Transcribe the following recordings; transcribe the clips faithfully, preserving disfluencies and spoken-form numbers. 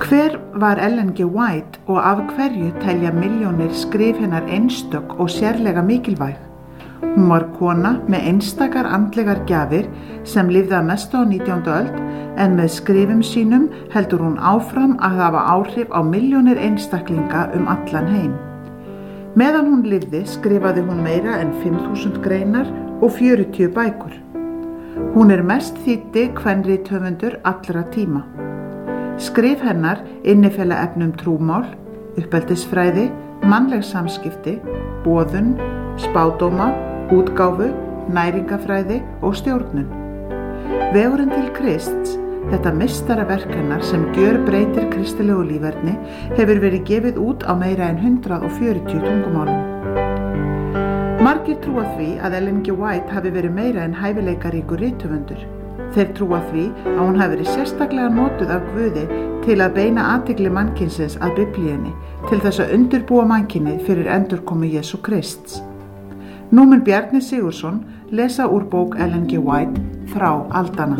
Hver var Ellen G. White og af hverju telja milljónir skrif hennar einstök og sérlega mikilvæg? Hún var kona með einstakar andlegar gjafir sem lifði að mestu á nítjándu öld en með skrifum sínum heldur hún áfram að hafa áhrif á milljónir einstaklinga um allan heim. Meðan hún lifði skrifaði hún meira en fimm þúsund greinar og fjörutíu bækur. Hún er mest þýddi kvenrithöfundur allra tíma. Skrif hennar innifela efnum trúmál, uppeldisfræði, mannleg samskipti, boðun, spádóma, útgáfu, næringafræði og stjórnun. Vegurinn til Krists, þetta meistaraverk hennar sem gjörbreytir kristilegu líferni, hefur verið gefið út á meira en hundrað og fjörutíu tungumálum. Margir trúa því að Ellen G. White hafi verið meira en hæfileikaríkur rithöfundur. Þeir trúa því að hún hafi verið sérstaklega notuð af Guði til að beina athygli mannkynsins að Biblíunni til þess að undirbúa mannkynið fyrir endurkomu Jesú Krists. Nú mun Bjarni Sigurðsson lesa úr bók Ellen G. White Þrá aldanna.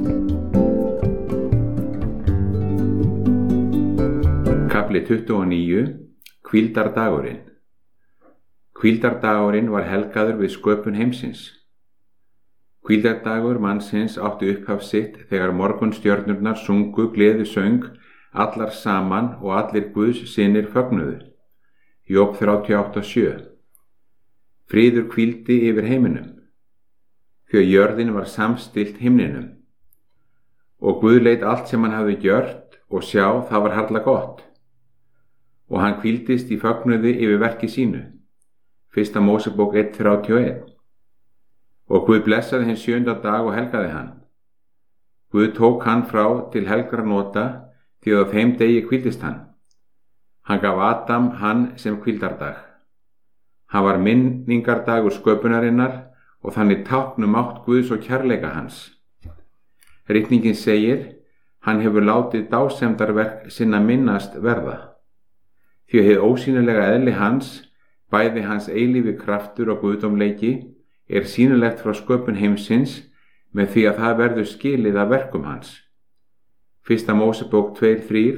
Kafli tuttugu og níu. Hvíldardagurinn. Hvíldardagurinn var helgaður við sköpun heimsins. Hvíldardagur mannsins átti upphaf sitt þegar morgunstjörnurnar sungu gleðisöng allar saman og allir Guðs synir fögnuðu. Jobb þrjátíu og átta sjö. Friður hvíldi yfir heiminum, því jörðin var samstillt himninum. Og Guð leit allt sem hann hafði gjört og sjá það var harla gott. Og hann hvíldist í fögnuði yfir verki sínu. Fyrsta Mósebók eitt þrjátíu og eitt. Og Guð blessaði hinn sjönda dag og helgaði hann. Guð tók hann frá til helgra nota því að á þeim degi hvíldist hann. Hann gaf Adam hann sem hvíldardag. Hann var minningardagur sköpunarinnar og þannig táknum átt Guðs og kærleika hans. Ritningin segir, hann hefur látið dásemdarverk sinna minnast verða. Því að hið ósýnilega eðli hans, bæði hans eilífi kraftur og guðdómleiki, er sýnilegt frá sköpun heimsins með því að það verður skilið af verkum hans. Fyrsta Mósebók tvö þrjú,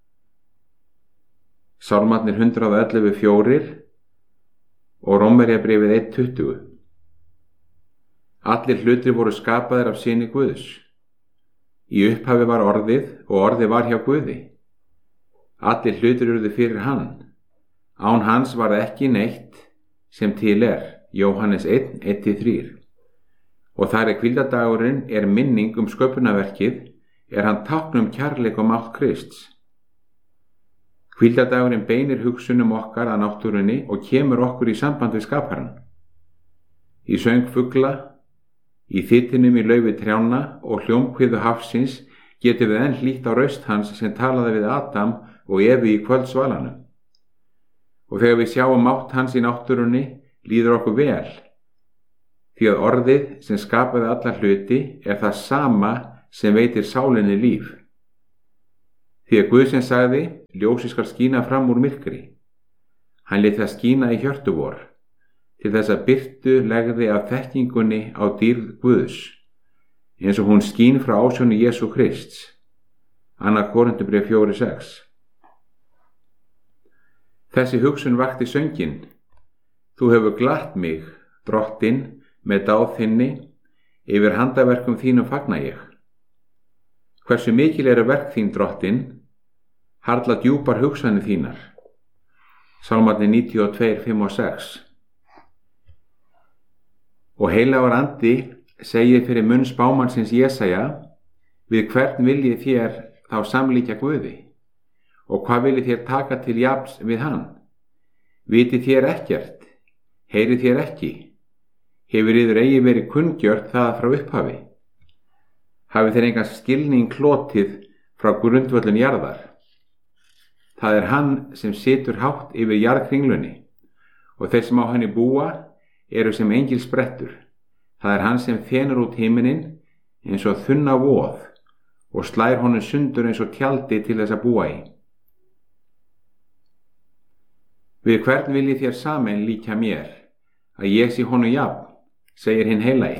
Sálmarnir hundrað og ellefu fjórir og Rómverjabréfið eitt tuttugu. Allir hlutir voru skapaðir af syni Guðs. Í upphafi var orðið og orðið var hjá Guði. Allir hlutir urðu fyrir hann. Án hans var það ekki neitt sem til er. Jóhannes einn eitt þrjú. Og þar er hvíldardagurinn er minning um sköpunarverkið, er hann táknum kærleik og mátt Krists. Hvíldardagurinn beinir hugsunum okkar að náttúrunni og kemur okkur í samband við skaparann. Í söng fugla, í þytinum í laufi trjánna og hljómkviðu hafsins getum við enn hlýtt á raust hans sem talaði við Adam og Evu í kvöldsvalanum. Og þegar við sjáum mátt hans í náttúrunni, líður okkur vel, því að orðið sem skapaði alla hluti er það sama sem veitir sálinni líf. Því að Guð sem sagði, ljósið skal skína fram úr myrkri. Hann lét það skína í hjörtu vor, til þess að birtu legði af þekkingunni á dýrð Guðs, eins og hún skín frá ásjónu Jesú Krists. Annað Korinthubréf fjögur sex. Þessi hugsun vakti sönginn. Þú hefur glatt mig, drottinn, með dáð þinni, yfir handaverkum þínum fagna ég. Hversu mikil eru verk þín, drottinn, harla djúpar hugsanir þínar. Sálmarnir níutíu og tvö fimm og sex. Og heilagur andi segir fyrir munn spámannsins Jesaja, við hvern viljið þér þá samlíkja Guði, og hvað viljið þér taka til jafns við hann? Vitið þér ekkert? Heyrið þér ekki? Hefur yður eigi verið kunngjört það frá upphafi? Hafið þér engan skilning hlotið frá grundvöllun jarðar? Það er hann sem situr hátt yfir jarðkringlunni og þeir sem á henni búa eru sem engilsbrettur. Það er hann sem þenur út himinin eins og þunna voð og slær honum sundur eins og tjaldi til þess að búa í. Við hvern viljið þér saman líkja mér, að ég sé honum jafn, segir hinn heilagi.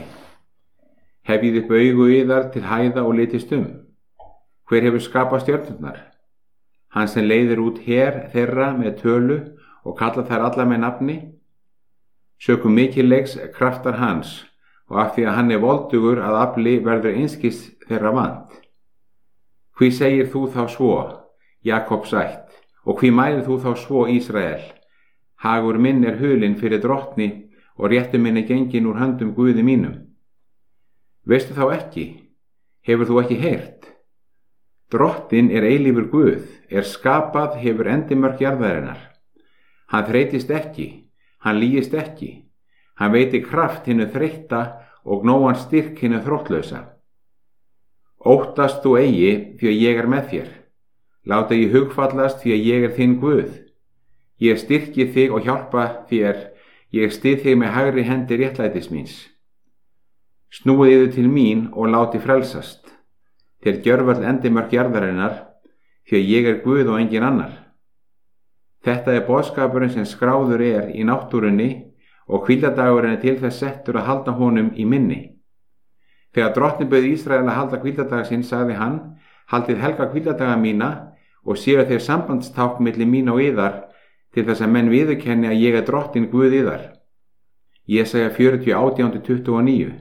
Hefjið upp augu yðar til hæða og litist um. Hver hefur skapað stjörnurnar? hann sem leiðir út her þeirra með tölu og kalla þær alla með nafni? Sökum mikilleiks kraftar hans, og af því að hann er voldugur að afli verður einskis þeirra vant. Hví segir þú þá svo, Jakobs ætt, og hví mælir þú þá svo, Ísrael? Hagur minn er hulinn fyrir drottni og réttur minn er genginn úr höndum Guði mínum. Veistu þá ekki? Hefur þú ekki heyrt? Drottin er eilífur Guð, er skapað hefur endimörk jarðarinnar. Hann þreytist ekki, hann lýgist ekki, hann veitir kraft hinnu þreytta og nógan styrk hinnu þróttlausa. Óttast þú eigi því að ég er með þér. Láta ég hugfallast því að ég er þinn Guð. Ég styrki þig og hjálpa þér, ég styð þig með hægri hendi réttlætis míns. Snúið yður til mín og láti frelsast. Þér gjörvöll endimörk jarðarinnar, því að ég er Guð og engin annar. Þetta er boðskapurinn sem skráður er í náttúrunni og hvíldardagurinn er til þess settur að halda honum í minni. Þegar drottinn bauð Ísrael að halda hvíldardag sinn, sagði hann, haldið helga hvíldardaga mína og séu þeir sambandstákn milli mín og yðar til þess að menn viðurkenni að ég er drottinn Guð yðar. Jesaja fjörutíu átján til tuttugu og níu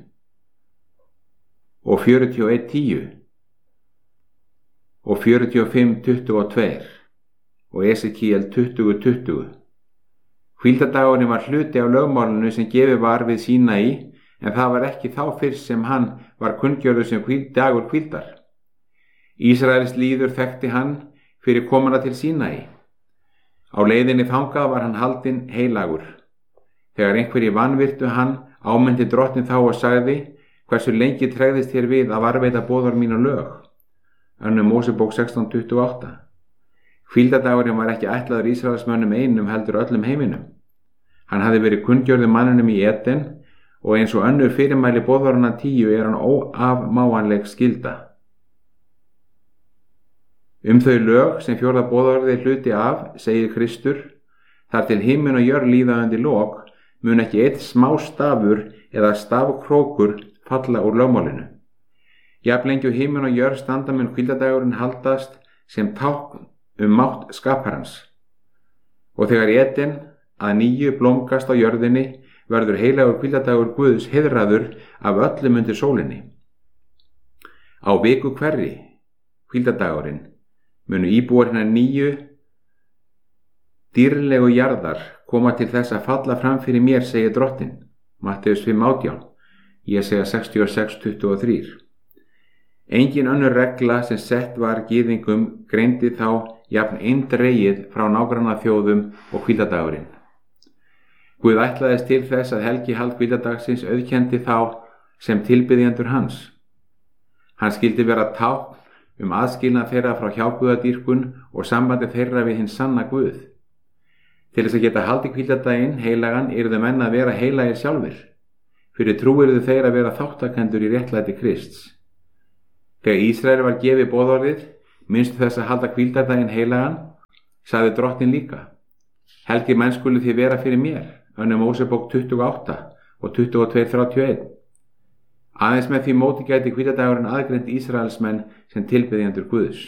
og fjörutíu og eitt tíu og fjörutíu og fimm tuttugu og tvö og Esekíel tuttugu tuttugu. Hvíldardagurinn var hluti af lögmálinu sem gefið var við Sínaí, en það var ekki þá fyrst sem hann var kunngjörður sem dagur hvíldar. Ísraels líður þekkti hann fyrir komuna til Sínaí. Á leiðinni þangað var hann haldinn heilagur. Þegar einhverji vanvirtu hann, ámyndi drottinn þá og sagði, hversu lengi tregðist þér við að varveita boðar mín og lög? Önnur Mósebók sextán tuttugu og átta. Hvíldardagurinn var ekki ætlaður Ísraelsmönnum einum heldur öllum heiminum. Hann hafði verið kunngjörður manninum í Eden og eins og önnur fyrirmæli boðvaranna tíu er hann óafmáanleg skylda. Um þau lög sem fjórða boðorðið hluti af, segir Kristur, þar til himinn og jörð líða undir lok, mun ekki einn smá stafur eða stafkrókur falla úr lögmálinu. Jafnlengi og himinn og jörð standa mun hvíldardagurinn haldast sem tákn um mátt skaparans. Og þegar Eden að nýju blómgast á jörðinni verður heilagur hvíldardagur Guðs heiðraður af öllum undir sólinni. Á viku hverri, hvíldardagurinn, munu íbúar hennar nýju dýrlegu jarðar koma til þess að falla fram fyrir mér, segir drottinn. Matteus fimm átján, Jesaja sextíu og sex tuttugu og þrjú. Engin önnur regla sem sett var gyðingum greindi þá jafn eindregið frá nágranna þjóðum og hvíldardagurinn. Guð ætlaðist til þess að helgihald hvíldardagsins auðkenndi þá sem tilbiðjendur hans. Hann skyldi vera tákn um aðskilnað þeirra frá hjáguðadýrkun og sambandi þeirra við hinn sanna Guð. Til þess að geta haldið hvíldardaginn heilagan yrðu menn að vera heilagir sjálfir. Fyrir trú yrðu þeir að vera þáttakendur í réttlæti Krists. Þegar Ísrael var gefið boðorðið, minnstu þess að halda hvíldardaginn heilagan, sagði drottinn líka, helgir menn skulu þið vera fyrir mér, önnur Mósebók tuttugu og átta og tuttugu og tvö þrjátíu og eitt. Aðeins með því móti gæti hvíldardagurinn aðgreint Ísraelsmenn sem tilbiðjendur Guðs.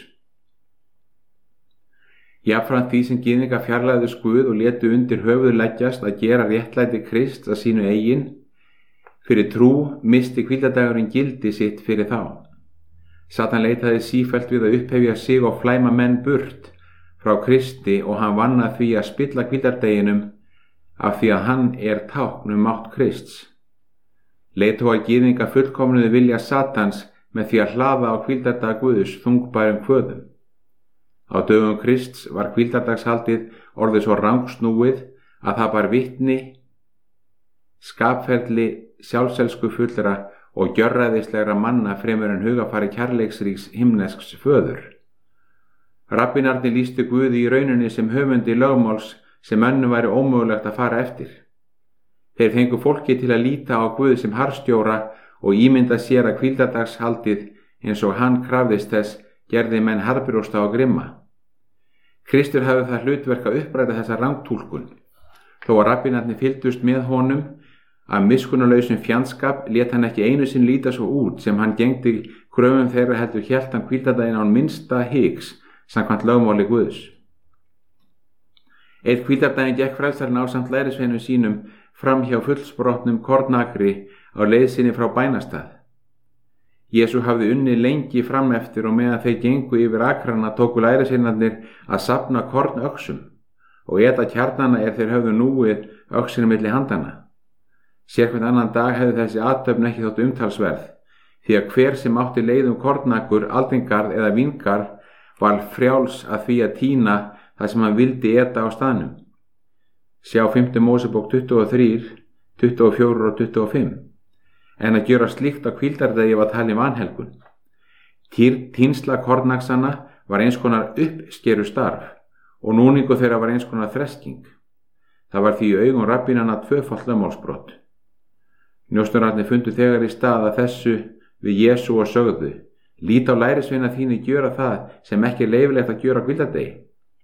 Jafnframt því sem gyðingar fjarlægðust Guð og létu undir höfuð leggjast að gera réttlæti Krists að sínu eigin, fyrir trú misti hvíldardagurinn gildi sitt fyrir þá. Satan leitaði sífellt við að upphefja sig og flæma menn burt frá Kristi og hann vann að því að spilla hvíldardeginum af því að hann er tákn um mátt Krists. Leiðtogar gyðinga fullkomnuðu vilja Satans með því að hlaða á hvíldardag Guðs þungbærum kvöðum. Á dögum Krists var hvíldardagshaldið orðið svo rangsnúið að það bar vitni, skapferli, sjálfselsku fullra og gjörræðislegra manna fremur en hugafari kærleiksríks himnesks föður. Rabbinarnir lýstu Guði í rauninni sem höfundi lögmáls sem önnum væri ómögulegt að fara eftir. Þeir fengu fólki til að líta á Guð sem harðstjóra og ímynda sér að hvíldardagshaldið eins og hann krafðist þess gerði menn harðbrjósta og grimma. Kristur hafði það hlutverk að uppræta þessa rangtúlkun. Þó að rabbinarnir fylgdust með honum af miskunnarlausum fjandskap lét hann ekki einu sinn líta svo út sem hann gegndi kröfum þeirra heldur hélt hann hvíldardaginn án minnsta hiks samkvæmt lögmáli Guðs. Eitt hvíldardaginn gekk frelsarinn ásamt lærisveinum sínum fram hjá fullsprotnum kornakri á leið sinni frá bænastað. Jesú hafði unnið lengi fram eftir og meðan þeir gengu yfir akrana tóku lærisveinarnir að safna kornöxum og eta kjarnana er þeir höfðu núið öxinu milli handana. Sérhvern annan dag hefði þessi athöfn ekki þótt umtalsverð, því að hver sem átti leið um kornakur, aldingarð eða víngarð var frjáls að því að tína það sem hann vildi eta á staðnum. Sjá fimmta Mósebók tuttugu og þrjú, tuttugu og fjögur og tuttugu og fimm. En að gjöra slíkt á hvíldardegi var talin vanhelgun. Tínsla kornaksana var eins konar uppskeru starf og núningu þeirra var eins konar þresking. Það var því í augum rabbínanna tvöfalt lögmálsbrot. Njósnararnir fundu þegar í stað að þessu við Jesú og sögðu: lít á lærisveina þínu gjöra það sem ekki er leyfilegt að gjöra á hvíldardegi.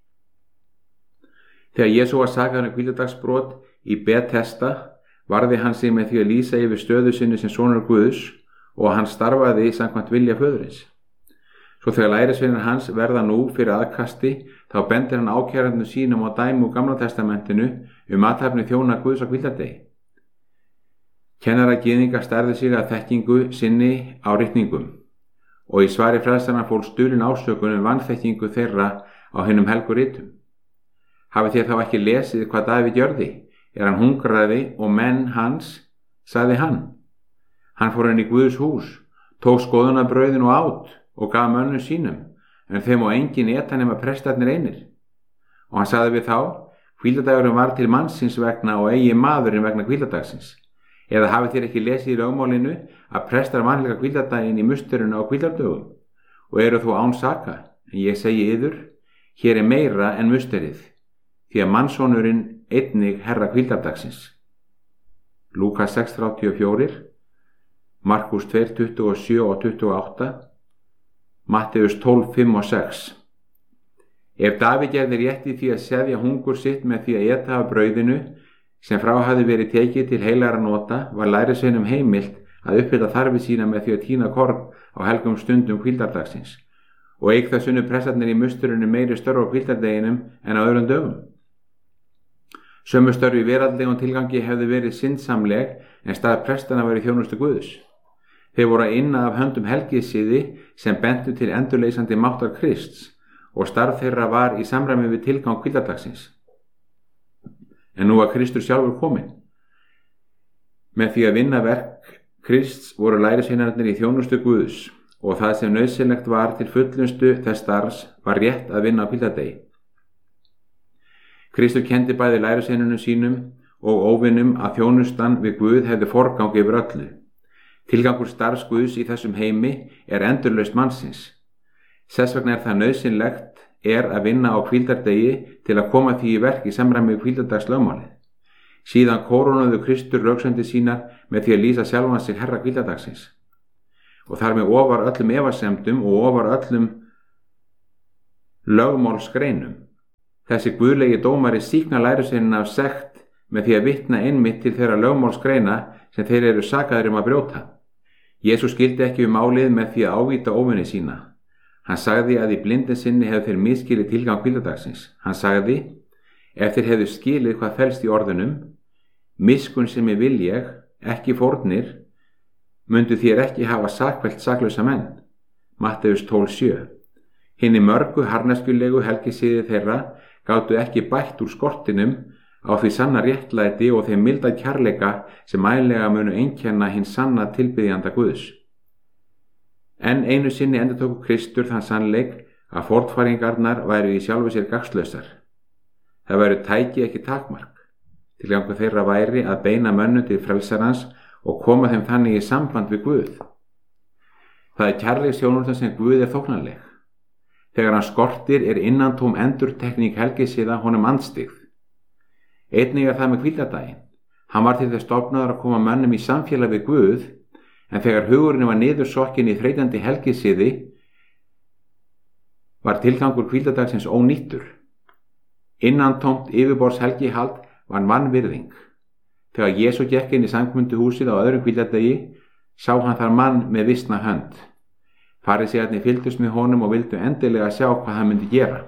Þegar Jesú var sakaður um hvíldardagsbrot í Betesda varði hann sig með því að lýsa yfir stöðu sinni sem sonur Guðs og hann starfaði samkvæmt vilja föðurins. Svo þegar lærisveinar hans verða nú fyrir aðkasti þá bendir hann ákærendum sínum á dæmi úr Gamla testamentinu um athafni þjóna Guðs á hvíldardegi. Kennara gyðinga stærði sig að þekkingu sinni á ritningum og í svari frelsarana fólst dulin ásökun um vanþekkingu þeirra á hinum helgu ritum. Hafið þér þá ekki lesið hvað Davíð gjörði? Er hann hungraði og menn hans, sagði hann. Hann fór inn í Guðs hús, tók skoðunarbrauðin og át og gaf mönnum sínum, en þeim og engin eta nema prestarnir einir. Og hann sagði við þá: hvíldardagurinn var til mannsins vegna og eigi maðurinn vegna hvíldardagsins. Eða hafið þér ekki lesið í lögmálinu að prestar vanlega hvíldardaginn í musturinn á hvíldardögum og eru þó án saka, en ég segi yður, hér er meira en musterið, því að mannssonurinn einnig herra hvíldardagsins. Lúkas sex þrjátíu og fjögur, Markús tvö tuttugu og sjö og tuttugu og átta, Matteus tólf fimm og sex. Ef Davíð gerði rétt í því að seðja hungur sitt með því að eta af brauðinu sem frá hafði verið tekið til heilagra nota, var lærisveinum heimilt að uppfylla þarfir sína með því að tína korn á helgum stundum hvíldardagsins og eig það sunnu prestarnir í musturinu meiri störf á hvíldardeginum en á öðrum dögum. Sömu störf í veraldlegum tilgangi hefði verið syndsamleg en stað prestana var í þjónustu Guðs. Þeir voru að inna af höndum helgisiði sem bentu til endurleysandi máttar Krists og starf þeirra var í samræmi við tilgang hvíldardagsins. En nú var Kristur sjálfur kominn. Með því að vinna verk Krists voru lærisveinarnir í þjónustu Guðs og það sem nauðsynlegt var til fullnustu þess starfs var rétt að vinna á hvíldardegi. Kristur kenndi bæði lærisveinunum sínum og óvinum að þjónustan við Guð hefði forgang yfir öllu. Tilgangur starfs Guðs í þessum heimi er endurlaust mannsins. Þess vegna er það nauðsynlegt er að vinna á hvíldardegi til að koma því í verk í samræmi við hvíldardagslögmálið. Síðan kórónuðu Kristur röksemdir sínar með því að lýsa sjálfan sig herra hvíldardagsins og þar með ofar öllum efasemdum og ofar öllum lögmálsgreinum. Þessi guðlegi dómari sýkna lærisveinina af sekt með því að vitna einmitt til þeirra lögmálsgreina sem þeir eru sakaðir um að brjóta. Jesús skildi ekki um málið með því að ávíta óvini sína. Hann sagði að í blindin sinni hefðu þeir misskilið tilgang hvíldardagsins. Hann sagði: ef þeir hefðu skilið hvað felst í orðunum, miskun sem ég vil ég, ekki fórnir, myndu þér ekki hafa sakfellt saklausa menn. Matteus tólf sjö. Hinni mörgu harðneskjulegu helgisiði þeirra gátu ekki bætt úr skortinum á því sanna réttlæti og þeim milda kærleika sem ælega munu einkenna hinn sanna tilbiðjanda Guðs. En einu sinni endurtóku Kristur þann sannleik að fornfæringarnar væru í sjálfu sér gagnslausar. Það væru tæki ekki takmark. Tilgangur þeirra væri að beina mönnum til frelsarans og koma þeim þannig í samband við Guð. Það er kærleiksþjónustan sem Guð er þóknanleg. Þegar hann skortir er innantóm endurtekning helgisiða honum andstyggð. Einnig er það með hvíldardaginn. Hann var til þess stofnaður að koma mönnum í samfélag við Guð, en þegar hugurinn var niðursokkin í þreytandi helgisiði var tilgangur hvíldardagsins ónýttur. Innantómt yfirborðs helgihald var vanvirðing. Þegar Jesú gekk inn í samkomunduhúsið á öðrum hvíldardegi sá hann þar mann með visna hönd. Farísearnir fylgdust með honum og vildu endilega sjá hvað hann myndi gera.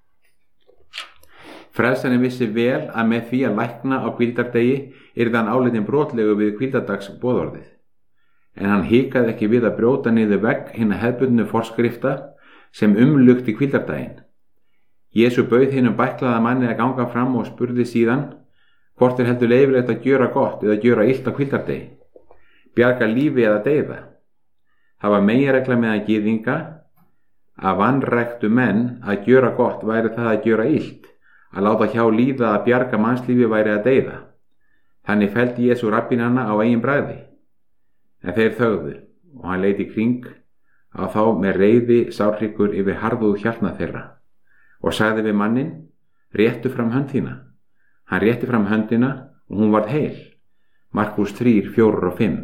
Frelsarinn vissi vel að með því að lækna á hvíldardegi yrði hann álitinn brotlegu við hvíldardags boðorðið. En hann hikaði ekki við að brjóta niður vegg hinna hefðbundnu forskrifta sem umlukti hvíldardaginn. Jesú bauð hinum bæklaða manni að ganga fram og spurði síðan hvort er heldur leyfilegt að gjöra gott eða gjöra illt á hvíldardegi, bjarga lífi eða deyða. Það var meginregla meðal gyðinga að vanræktu menn að gjöra gott væri það að gjöra illt, að láta hjá líða að bjarga mannslífi væri að deyða. Þannig felldi Jesú rabbínana á eigin bragði. En þeir þögðu og hann leit í kring á þá með reiði sárhryggur yfir harðuðu hjartna þeirra og sagði við manninn, réttu fram hönd þína. Hann rétti fram höndina og hún varð heil. Markús þrjú, fjögur og fimm.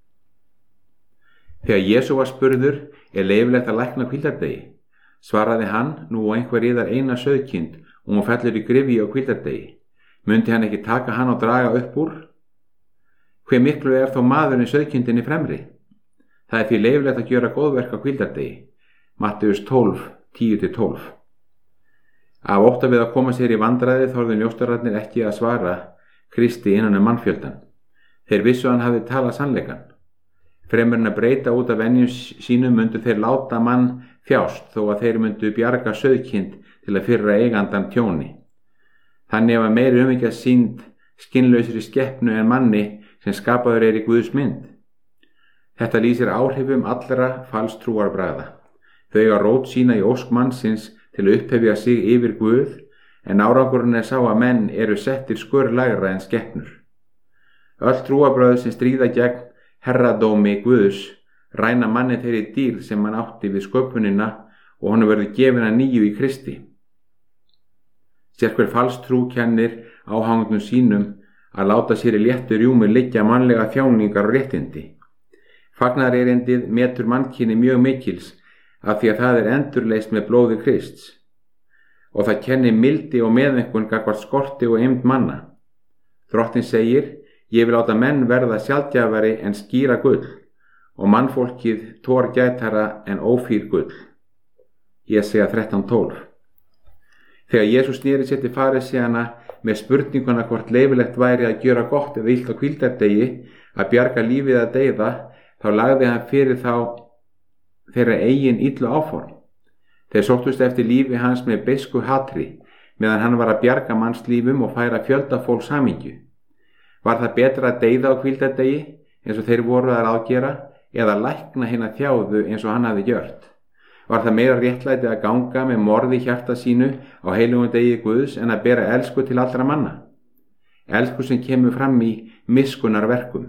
Þegar Jesú var spurður, er leyfilegt að lækna hvíldardegi, svaraði hann, nú og einhver yðar eina sauðkind og hún fellur í gryfju á hvíldardegi. Mundi hann ekki taka hann og draga upp úr? Hve miklu er þó maðurinn sauðkindinni fremri? Það er því leyfilegt að gjöra góðverk á hvíldardegi. Matteus tólf, tíu til tólf. Af ótta við að koma sér í vandræði þorðu njóstararnir ekki að svara Kristi innan um mannfjöldan. Þeir vissu hann hafi talað sannleikann. Fremur en að breyta út af venjum sínum myndu þeir láta mann þjást þó að þeir myndu bjarga sauðkind til að firra eigandan tjóni. Þannig var meiri umhyggja sýnd skinnlausri skepnu en manni sem skapaður er í Guðs mynd. Þetta lýsir áhrifum allra falstrúarbragða. Þau eiga rót sína í ósk mannsins til að upphefja sig yfir Guð, en árangurinn er sá að menn eru settir skurlægra en skepnur. Öll trúarbrögð sem stríða gegn herradómi Guðs ræna manni þeirri dýr sem hann átti við sköpunina og honum verður gefin að nýju í Kristi. Sérhver falstrú kennir áhangnum sínum að láta sér í léttu rjúmi liggja mannlega þjáningar og réttindi. Fagnaðarerindið metur mannkyni mjög mikils af því að það er endurleist með blóði Krists og það kennir mildi og meðaumkun gagnvart skorti og eymd manna. Drottinn segir, ég vil láta menn verða sjaldgæfari en skýra gull og mannfólkið tórgætara en ófýr gull. Jesæja þrettán tólf. Þegar Jesús sneri sér til faríseana með spurninguna hvort leyfilegt væri að gjöra gott eða illt á hvíldardegi, að bjarga lífið að deyða, þá lagði hann fyrir þá þeirra eigin illu áform. Þeir sóttust eftir lífi hans með beisku hatri, meðan hann var að bjarga mannslífum og færa fjölda fólks hamingju. Var það betra að deyða á hvíldardegi eins og þeir voru að ráðgera eða lækna hina þjáðu eins og hann hafði gjört? Var það meira réttlæti að ganga með morði hjarta sínu á heilugum degi Guðs en að bera elsku til allra manna? Elsku sem kemur fram í miskunnarverkum.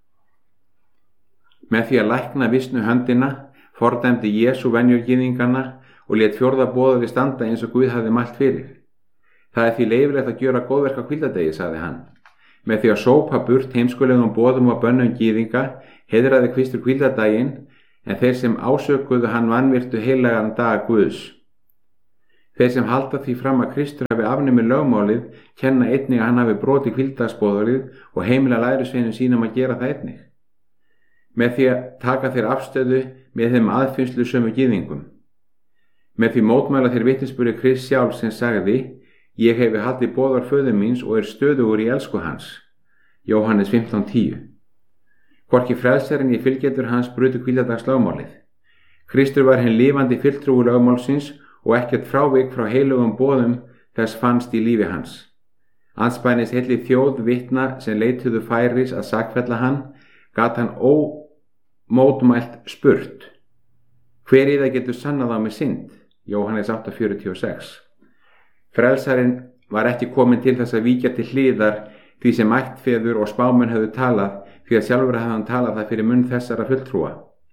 Með því að lækna visnu höndina fordæmdi Jesú venjur gyðinganna og lét fjórða boðorðið standa eins og Guð hafði mælt fyrir. Það er því leyfilegt að gjöra góðverk á hvíldardegi, sagði hann. Með því að sópa burt heimskulegum boðum og bönnum gyðinga heiðraði Kristur hvíldardaginn, en þeir sem ásökuðu hann vanvirtu heilagan dag Guðs. Þeir sem halda því fram að Kristur hafi afnumið lögmálið kenna einnig að hann hafi brotið hvíldardagsboðorðið og heimila lærisveinum sínum að gera það einnig. Með því að taka þeir afstöðu með þeim aðfinnslu sömu gyðingum. Með því mótmæla þeir vitnisburði Krist sjálf sem sagði, ég hefi haldið boðorð föður míns og er stöðugur í elsku hans. Jóhannes fimmtán tíu. Hvorki frelsarinn í fylgjendur hans brutu hvíldardags-lögmálið. Kristur var hinn lifandi fulltrúi lögmálsins og ekkert frávik frá heilugum boðum þess fannst í lífi hans. Andspænis heilli þjóð vitna sem leituðu færis að sakfella hann, gat hann ómótmælt spurt. Hver í það getur sannað á með synd? Jóhannes átta fjörutíu og sex. Frelsarinn var ekki kominn til þess að víkja til hliðar því sem ættfeður og spámenn höfðu talað, því að sjálfur hafði hann talað það fyrir munn þessara fulltrúa.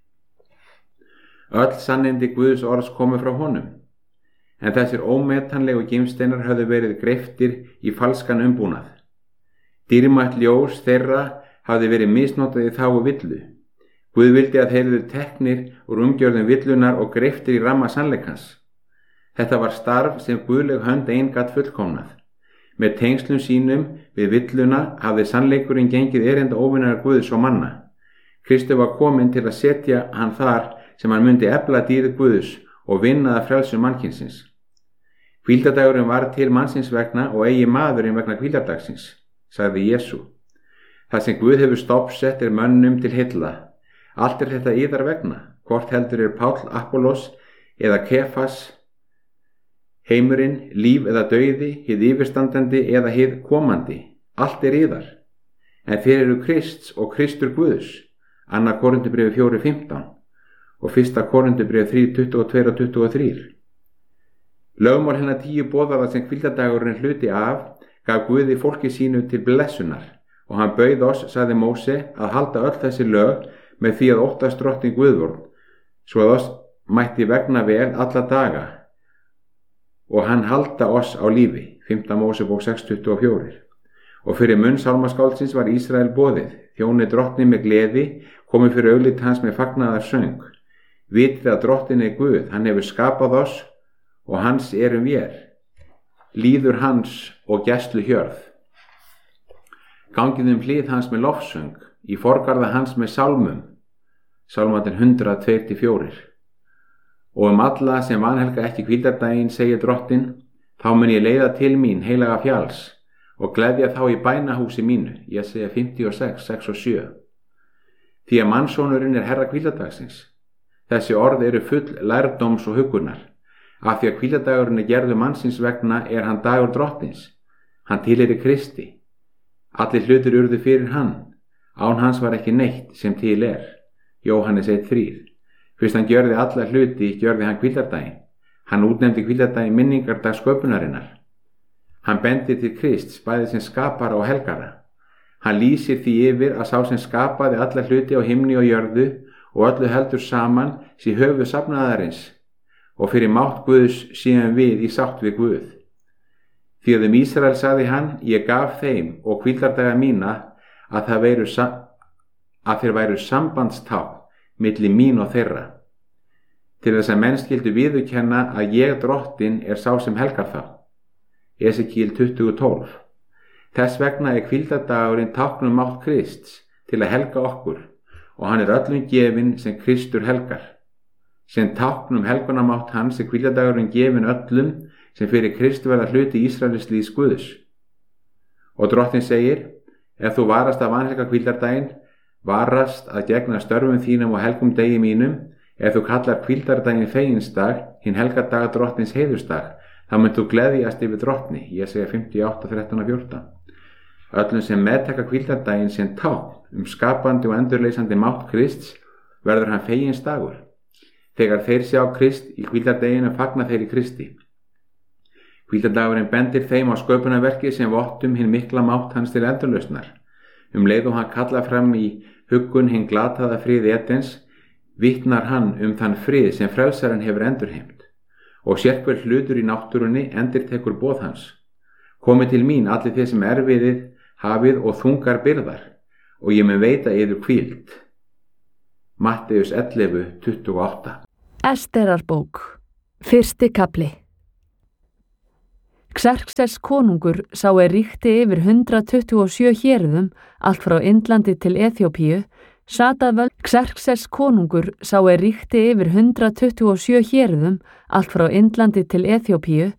Öll sannindi Guðs orðs komu frá honum, en þessir ómetanlegu gimsteinar höfðu verið greiftir í falskan umbúnað. Dýrmætt ljós þeirra hafði verið misnotað í þágu villu. Guð vildi að þeir eru teknir úr umgjörðum villunar og greiftir í ramma sannleikans. Þetta var starf sem guðleg hönd ein gat fullkomnað. Með tengslum sínum við villuna hafði sannleikurinn gengið erinda óvinnar Guðs og manna. Kristur var kominn til að setja hann þar sem hann myndi efla dýrð Guðs og vinna að frelsu mannkynsins. Hvíldardagurinn var til mannsins vegna og eigi maðurinn vegna hvíldardagsins, sagði Jesú. Það sem Guð hefur stofnsett er mönnum til heilla. Allt er þetta yðar vegna, hvort heldur er Páll, Apollos eða Kefas, heimurinn, líf eða dauði, hið yfirstandandi eða hið komandi. Allt er yðar. En þeir eru Krists og Kristur Guðs, annað Korinthubréf fjögur fimmtán og fyrsta Korinthubréf þrjú tuttugu og tvö og tuttugu og þrjú. Lögmál hinna tíu boðaða sem hvíldardagurinn hluti af gaf Guði fólki sínu til blessunar og hann bauð oss, sagði Móse, að halda öll þessi lög með því að óttast drottinn Guðvorn, svo að oss mætti vegna vel alla daga og hann halda oss á lífi, fimmta Mósebók sex tuttugu og fjögur. Og fyrir munn sálmaskáldsins var Ísrael boðið, þjóni drottni með gleði, komið fyrir augliti hans með fagnaðar söng. Vitið að drottin er Guð, hann hefur skapað oss og hans erum vér. Líður hans og gæslu hjörð. Gangið um hlið hans með lofsöng, í forgarða hans með sálmum, sálmandinn hundrað tveir til fjórir. Og um alla sem vanhelga ekki hvíldardaginn, segir drottin, þá mun ég leiða til mín heilaga fjalls og gleðja þá í bænahúsi mínu, ég segja fimmtíu og sex, sex og sjö. Því að mannsónurinn er herra hvíldardagsins. Þessi orð eru full lærdóms og huggunar. Af því að hvíldardagurinn er gerður mannsins vegna er hann dagur drottins. Hann tilheyrir Kristi. Allir hlutir urðu fyrir hann. Án hans var ekki neitt sem til er. Jóhannes eitt þrír. Fyrst hann gjörði alla hluti, gjörði hann hvíldardaginn. Hann útnefndi hvíldardaginn minningardag sköpunarinnar. Hann bendir til Krists, bæði sem skapara og helgara. Hann lýsir því yfir að sá sem skapaði alla hluti á himni og jörðu og öllu heldur saman sé höfuð safnaðarins og fyrir mátt Guðs séum við í sátt við Guð. Því að um Ísrael sagði hann, ég gaf þeim og hvíldardaga mína að, það veru, að þeir væru sambandstákn milli mín og þeirra. Til þess að menn skyldu viðurkenna að ég drottin er sá sem helgar þá. Esekíel tuttugu tólf. Þess vegna er hvíldardagurinn táknum mátt Krists til að helga okkur og hann er öllum gefinn sem Kristur helgar. Sem táknum helgunamátt hans er hvíldardagurinn gefinn öllum sem fyrir Kristu verða hluti Ísraelslíðs Guðs. Og drottin segir, ef þú varast að vanhelga hvíldardaginn, varast að gegna störfum þínum og helgum degi mínum, ef þú kallar hvíldardaginn feginsdag, hinn helgardag drottins heiðursdag, þá munt þú gleðjast yfir drottni, ég segja fimmtíu og átta, þrettán og fjórtán. Öllum sem meðtaka hvíldardaginn sem tákn um skapandi og endurleysandi mátt Krists verður hann feginsdagur. Þegar þeir sjá Krist í hvíldardaginu fagna þeir í Kristi. Hvíldardagurinn bendir þeim á sköpunarverki sem vottum hinn mikla mátt hans til endurlausnar. Um leið og hann kalla fram í huggun hinn glataða frið Edens, vitnar hann um þann frið sem frelsarinn hefur endurheimt. Og sérhver hlutur í náttúrunni endurtekur boð hans. Komið til mín allir þeir sem erfiðið, hafið og þungar byrðar, og ég mun veita yður hvíld. Matteus ellefu tuttugu og átta. Esterarbók, fyrsti kafli. Xerxes konungur sá er ríkti yfir hundrað tuttugu og sjö hérðum, allt frá Indlandi til Eþjópíu, sat að völd. Xerxes konungur sá er ríkti yfir hundrað tuttugu og sjö hérðum, allt frá Indlandi til Eþjópíu,